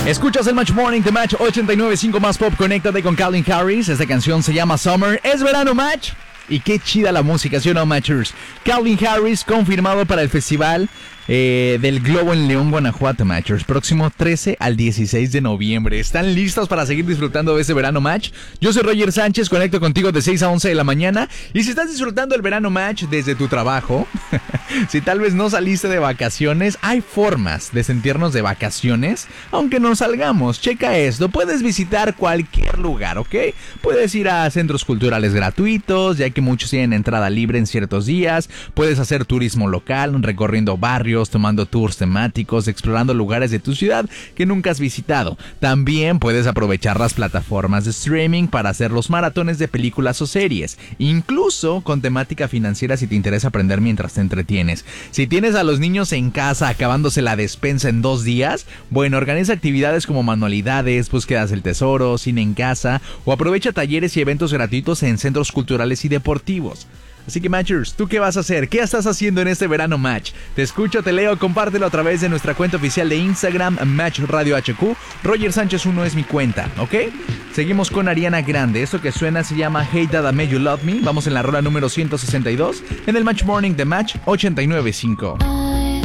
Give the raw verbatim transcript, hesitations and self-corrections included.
Escuchas el Match Morning de Match ochenta y nueve punto cinco Más Pop. Conéctate con Calvin Harris. Esta canción se llama Summer. Es verano, Match. Y qué chida la música, ¿sí o no, Matchers? Calvin Harris confirmado para el festival eh, del Globo en León, Guanajuato, Matchers. Próximo trece al dieciséis de noviembre. ¿Están listos para seguir disfrutando de ese verano, Match? Yo soy Roger Sánchez, conecto contigo de seis a once de la mañana. Y si estás disfrutando el verano, Match, desde tu trabajo, si tal vez no saliste de vacaciones, hay formas de sentirnos de vacaciones, aunque no salgamos. Checa esto, puedes visitar cualquier lugar, ¿ok? Puedes ir a centros culturales gratuitos, ya que muchos tienen entrada libre en ciertos días. Puedes hacer turismo local, recorriendo barrios, tomando tours temáticos, explorando lugares de tu ciudad que nunca has visitado. También puedes aprovechar las plataformas de streaming para hacer los maratones de películas o series, incluso con temática financiera si te interesa aprender mientras te entretienes. Si tienes a los niños en casa acabándose la despensa en dos días, bueno, organiza actividades como manualidades, búsquedas del tesoro, cine en casa o aprovecha talleres y eventos gratuitos en centros culturales y deportivos. Así que, Matchers, ¿tú qué vas a hacer? ¿Qué estás haciendo en este verano, Match? Te escucho, te leo, compártelo a través de nuestra cuenta oficial de Instagram, Match Radio H Q. Roger Sánchez uno es mi cuenta, ¿ok? Seguimos con Ariana Grande. Esto que suena se llama Hey Dada May You Love Me. Vamos en la rola número ciento sesenta y dos en el Match Morning de Match ochenta y nueve punto cinco.